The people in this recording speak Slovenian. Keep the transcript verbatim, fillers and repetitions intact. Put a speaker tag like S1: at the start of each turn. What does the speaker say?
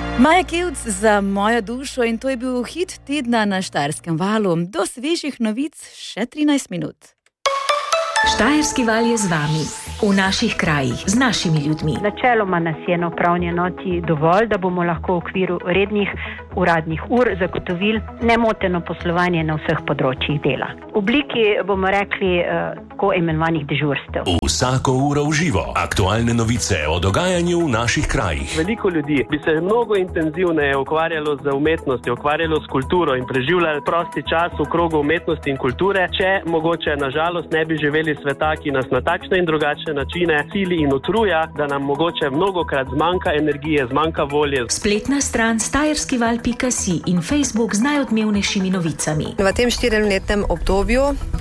S1: Maja Kevc za mojo dušo in to je bil hit tedna na Štajerskem valu. Do svežih novic še trinajst minut.
S2: Štajerski val je z vami, v naših krajih, z našimi ljudmi.
S3: Načeloma nas je na upravni enoti dovolj, da bomo lahko v okviru rednih uradnih ur zagotovili nemoteno poslovanje na vseh področjih dela. V obliki, bomo rekli, tako imenovanih dežurstev.
S4: Vsako uro v živo. Aktualne novice o dogajanju v naših krajih.
S5: Veliko ljudi bi se mnogo intenzivneje ukvarjalo z umetnostjo, ukvarjalo s kulturo in preživljalo prosti čas v krogu umetnosti in kulture, če mogoče na žalost ne bi živeli sveta, ki nas na takšne in drugačne načine sili in utruja, da nam mogoče mnogokrat zmanjka energije, zmanjka volje.
S2: Spletna stran štajerskival pika si in Facebook z najodmevnejšimi novicami.
S6: V tem štirimletnem obdobju